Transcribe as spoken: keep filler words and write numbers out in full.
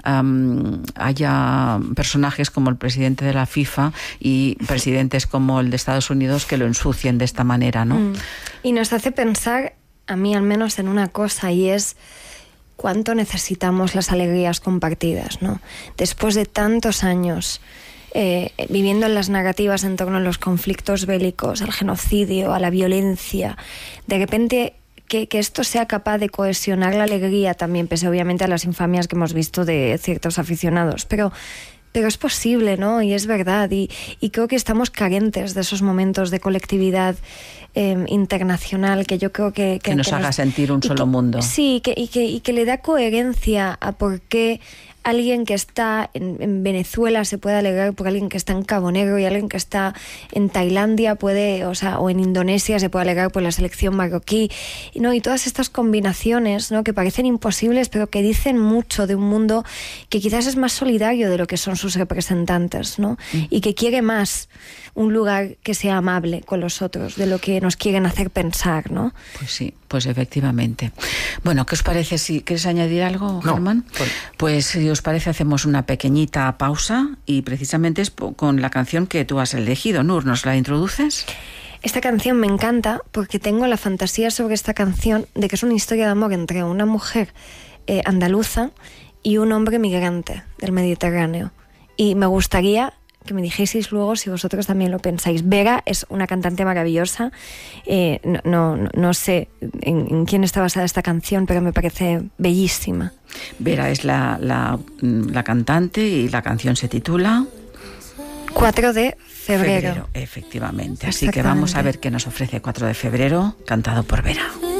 um, haya personajes como el presidente de la FIFA y presidentes como el de Estados Unidos que lo ensucien de esta manera, ¿no? Mm. Y nos hace pensar, a mí al menos, en una cosa, y es cuánto necesitamos las alegrías compartidas, ¿no? Después de tantos años eh, viviendo en las narrativas en torno a los conflictos bélicos, al genocidio, a la violencia, de repente que, que esto sea capaz de cohesionar la alegría también, pese obviamente a las infamias que hemos visto de ciertos aficionados, pero... Pero es posible, ¿no? Y es verdad. Y, y creo que estamos carentes de esos momentos de colectividad eh, internacional que yo creo que... Que, que nos que haga nos, sentir un solo que, mundo. Sí, que, y, que, y que le da coherencia a por qué alguien que está en, en Venezuela se puede alegrar por alguien que está en Cabo Negro, y alguien que está en Tailandia puede, o sea, o en Indonesia se puede alegrar por la selección marroquí, ¿no? Y todas estas combinaciones, ¿no? Que parecen imposibles, pero que dicen mucho de un mundo que quizás es más solidario de lo que son sus representantes, ¿no? Mm. Y que quiere más un lugar que sea amable con los otros, de lo que nos quieren hacer pensar, ¿no? Pues sí, pues efectivamente. Bueno, ¿qué os parece? Si quieres añadir algo, no, Germán? Pues, pues si os parece hacemos una pequeñita pausa y precisamente es con la canción que tú has elegido. Nur, ¿nos la introduces? Esta canción me encanta porque tengo la fantasía sobre esta canción de que es una historia de amor entre una mujer eh, andaluza y un hombre migrante del Mediterráneo. Y me gustaría que me dijeseis luego si vosotros también lo pensáis. Vera es una cantante maravillosa. Eh, no, no, no sé en, en quién está basada esta canción, pero me parece bellísima. Vera es la, la, la cantante y la canción se titula... cuatro de febrero. febrero efectivamente. Así que vamos a ver qué nos ofrece cuatro de febrero, cantado por Vera.